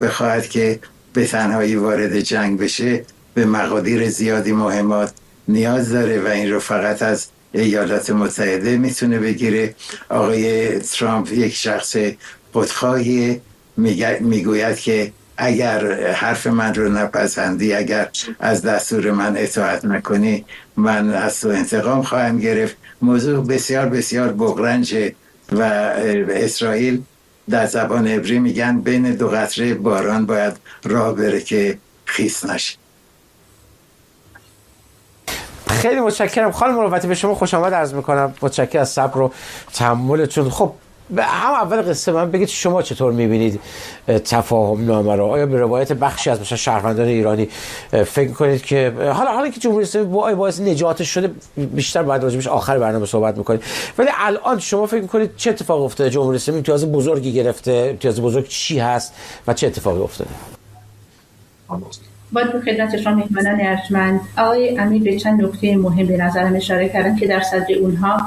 بخواهد که به تنهایی وارد جنگ بشه به مقادیر زیادی مهمات نیاز داره و این رو فقط از ایالات متحده میتونه بگیره. آقای ترامپ یک شخص خودخواهی، میگوید که اگر حرف من رو نپسندی، اگر از دستور من اطاعت نکنی، من از تو انتقام خواهم گرفت. موضوع بسیار بسیار بغرنجه و اسرائیل در زبان عبری میگن بین دو قطره باران باید راه بره که خیس نشه. خیلی متشکرم خانم مروتی، به شما خوش آمد عرض میکنم. متشکرم از صبر و تحملتون. خب هم اول قصه من بگید شما چطور میبینید تفاهم نامه رو؟ آیا به روایت بخشی از مثلا شهروندان ایرانی فکر کنید که حالا که جمهوری اسلامی باعث نجاتش شده، بیشتر بعد راجبش آخر برنامه صحبت میکنید، ولی الان شما فکر کنید چه اتفاق افتاده؟ جمهوری اسلامی امتیاز بزرگی گرفته، امتیاز بزرگ چی هست و چه اتفاقی افتاده؟ با خدمت شما مهمانان ارجمند، آقای امیر به چند نکته مهم به نظرم اشاره کردن که در صدر اونها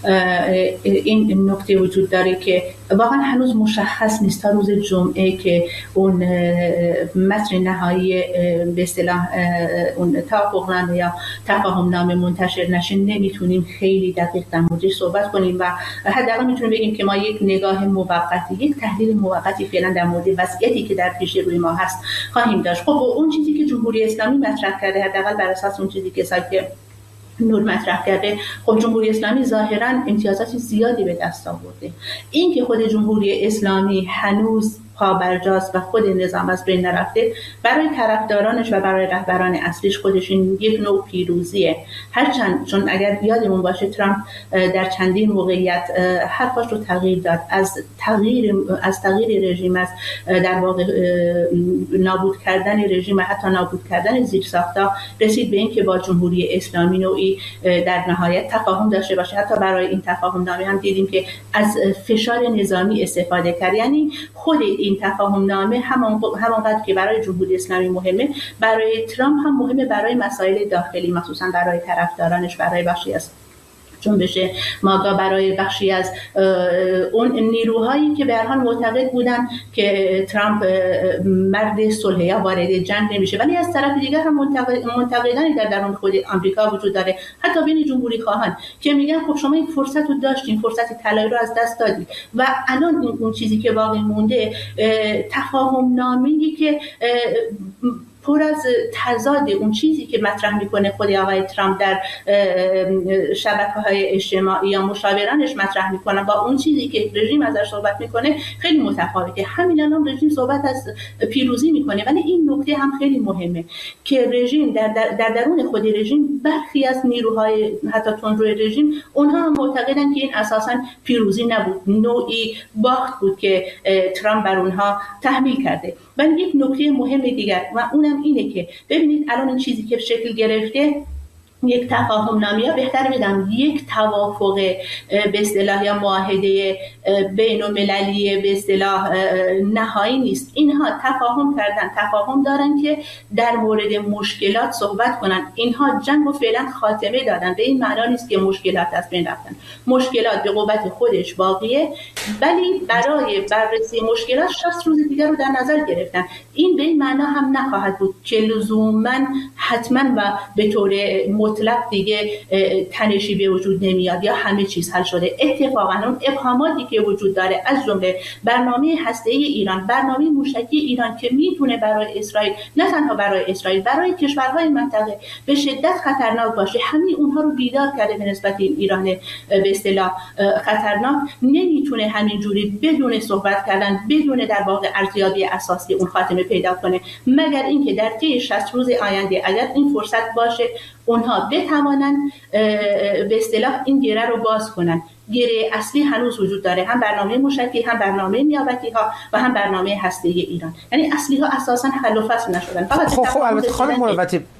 این نکته وجود داره که واقعا هنوز مشخص نیست تا روز جمعه که اون متن نهایی به اصطلاح اون توافقنامه یا تفاهمنامه منتشر نشه نمیتونیم خیلی دقیق در موردش صحبت کنیم و حداقل میتونیم بگیم که ما یک نگاه موقتی، یک تحلیل موقتی فعلا در مورد وضعیتی که در پیش روی ما هست خواهیم داشت. خب اون چیزی که جمهوری اسلامی مطرح کرده، حداقل بر اساس اون چیزی که سایت نور مطرح کرده، خب جمهوری اسلامی ظاهراً امتیازات زیادی به دست آورده. این که خود جمهوری اسلامی هنوز پابرجاست و خود نظام از بین نرفته، برای طرفدارانش و برای رهبران اصلیش خودش این یک نوع پیروزیه. هرچند چون اگر یادمون باشه ترامپ در چندین موقعیت حرفاش رو تغییر داد، از تغییر رژیم، از در واقع نابود کردن رژیم و حتی نابود کردن زیرساخت‌ها رسید به این که با جمهوری اسلامی نوعی در نهایت تفاهم داشته باشه. حتی برای این تفاهم نامه هم دیدیم که از فشار نظامی استفاده کرد. یعنی خود این تفاهم نامه همانقدر که برای جمهوری اسلامی مهمه، برای ترامپ هم مهمه، برای مسائل داخلی، مخصوصا برای طرفدارانش، برای بخشی از جنبش ماگا، برای بخشی از اون نیروهایی که به هر حال معتقد بودن که ترامپ مرد صلح یا وارد جنگ نمیشه. ولی از طرف دیگر هم منتقدانی در درون خود آمریکا وجود داره، حتی بین جمهوری خواهان، که میگن خب شما این فرصت رو داشتین، فرصت طلایی رو از دست دادید و الان اون چیزی که باقی مونده تفاهم نامه‌ای که پر از تضاد اون چیزی که مطرح میکنه خود آقای ترامپ در شبکه‌های اجتماعی یا مشاورانش مطرح میکنن با اون چیزی که رژیم ازش صحبت میکنه خیلی متفاوته. همین الان رژیم صحبت از پیروزی میکنه، ولی این نکته هم خیلی مهمه که رژیم در درون خود رژیم برخی از نیروهای حتی تندروی رژیم اونها هم معتقدن که این اساساً پیروزی نبود، نوعی باخت بود که ترامپ بر اونها تحمیل کرده. ولی یک نکته مهم دیگر و اونم اینه که ببینید الان این چیزی که شکل گرفته یک تفاهم نامه، یا بهتر بگم یک توافق به اصطلاح یا معاهده بین المللی به اصطلاح نهایی نیست. اینها تفاهم دارن که در مورد مشکلات صحبت کنن. اینها جنگ و فعلا خاتمه دادن، به این معنی نیست که مشکلات از بین رفتن. مشکلات به قوت خودش باقیه، ولی برای بررسی مشکلات 60 روز دیگر رو در نظر گرفتن. این به این معنا هم نخواهد بود که لزوما حتما و به طور مطلق دیگه تنشی به وجود نمیاد یا همه چیز حل شده. اتفاقا اون ابهاماتی که وجود داره، از جمله برنامه هسته‌ای ایران، برنامه موشکی ایران که میتونه برای اسرائیل، نه تنها برای اسرائیل، برای کشورهای منطقه به شدت خطرناک باشه، همین اونها رو بیدار کرده به نسبت این ایران به اصطلاح خطرناک. نمیتونه همینجوری بدون صحبت کردن، بدون در واقع ارزیابی اساسی اون خاتمه پیدا کنه، مگر اینکه در طی 60 روز آینده اگر این فرصت باشه اونها بتوانند به اصطلاح این گره رو باز کنن. گره اصلی هنوز وجود داره، هم برنامه موشکی، هم برنامه نیابتی ها و هم برنامه هسته‌ای ایران. یعنی اصلی ها اساسا حل و فصل نشدن. خب البته خانم مروتی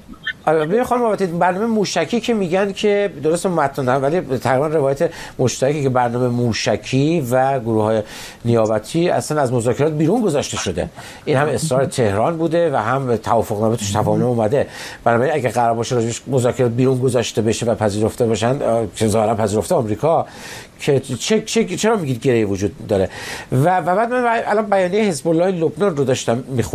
ببین خانم برنامه موشکی که میگن که درست متن ولی تقریبا روایت مشترکی که برنامه موشکی و گروه‌های نیابتی اصلا از مذاکرات بیرون گذاشته شده. این هم اصرار تهران بوده و هم توافقنامه توش تفاهم اومده. برای اگه قرار باشه راجعش مذاکرات بیرون گذاشته بشه و پذیرفته باشن که ظاهرا پذیرفته آمریکا که چرا میگید گره وجود داره. و بعد من الان بیانیه حزب الله لبنان رو داشتم